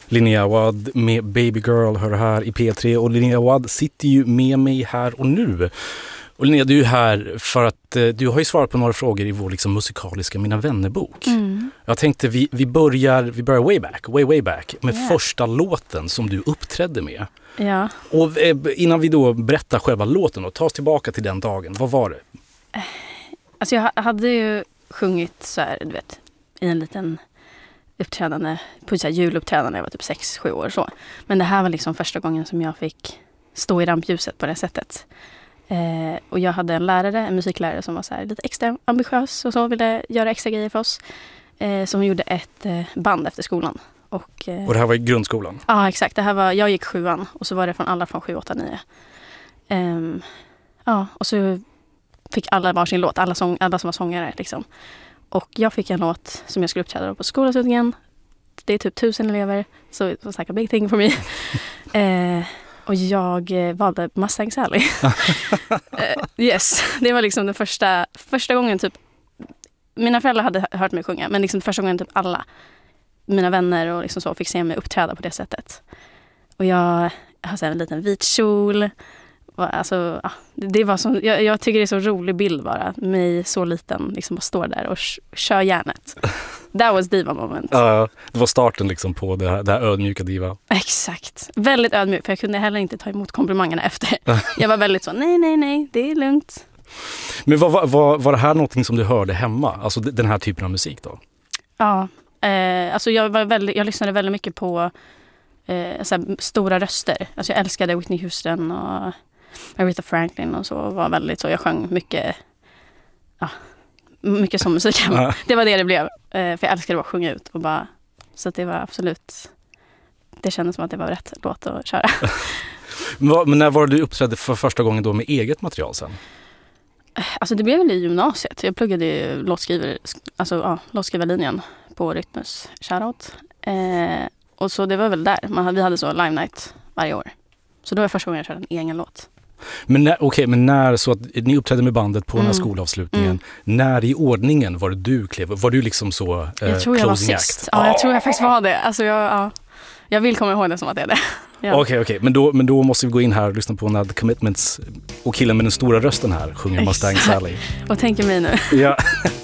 Linnea Awad med Baby Girl hör här i P3 och Linnea Awad sitter ju med mig här och nu. Och Linnea, du är här för att du har ju svarat på några frågor i vår liksom musikaliska Mina vännerbok. Jag tänkte vi börjar way back med första låten som du uppträdde med. Ja. Och innan vi då berättar själva låten och tar oss tillbaka till den dagen, vad var det? Alltså jag hade ju sjungit så här, du vet, i en liten uppträdande, på så här juluppträdande, jag var typ 6-7 år så. Men det här var liksom första gången som jag fick stå i rampljuset på det sättet. Och jag hade en musiklärare som var så här lite extra ambitiös och så ville göra extra grejer för oss. Som gjorde ett band efter skolan. Och det här var i grundskolan? Ja, exakt. Jag gick 7:an och så var det från alla från 7, 8, 9. Ja, och så fick alla varsin låt, alla som var sångare liksom. Och jag fick en låt som jag skulle uppträda på skolavslutningen. Det är typ 1000 elever, så it was like a big thing for me. Och jag valde Mustang Sally. Yes, det var liksom den första gången typ. Mina föräldrar hade hört mig sjunga, men liksom första gången typ alla mina vänner och liksom så fick se mig uppträda på det sättet. Och jag har så en liten vit kjol. Alltså, det var som, jag tycker det är så rolig bild bara. Mig så liten liksom och står där och kör järnet. That was diva moment. Ja, det var starten liksom på det här ödmjuka diva. Exakt. Väldigt ödmjuk, för jag kunde heller inte ta emot komplimangerna efter. Jag var väldigt så, nej, det är lugnt. Men var det här någonting som du hörde hemma? Alltså den här typen av musik då? Ja, alltså jag lyssnade väldigt mycket på så här, stora röster. Alltså jag älskade Whitney Houston och Aretha Franklin och så, var väldigt så. Jag sjöng mycket som musik. Det var det blev. För jag älskade att sjunga ut och bara, så att det var absolut, det kändes som att det var rätt låt att köra. Men när var du uppträdde för första gången då med eget material sen? Alltså det blev väl i gymnasiet. Jag pluggade låtskrivarlinjen på Rytmus Shoutout. Och så det var väl där. Vi hade så live night varje år. Så då var första gången jag körde en egen låt. Men när så att ni uppträdde med bandet på den här skolavslutningen, när i ordningen var det du klev? Var du liksom så jag tror jag var sist. Ja, jag tror jag faktiskt var det. Alltså jag vill komma ihåg det som att det är det. Ja. Okej. Men då måste vi gå in här och lyssna på när The Commitments och killen med den stora rösten här sjunger Mustang Sally. Och tänker mig nu. Ja.